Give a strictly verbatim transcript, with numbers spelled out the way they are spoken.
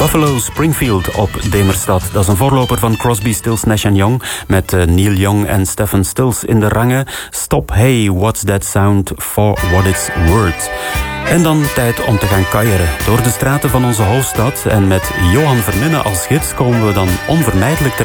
Buffalo Springfield op Demerstad. Dat is een voorloper van Crosby, Stills, Nash en Young. Met uh, Neil Young en Stephen Stills in de rangen. Stop, hey, what's that sound for what it's worth. En dan tijd om te gaan kaieren door de straten van onze hoofdstad. En met Johan Verninnen als gids komen we dan onvermijdelijk terecht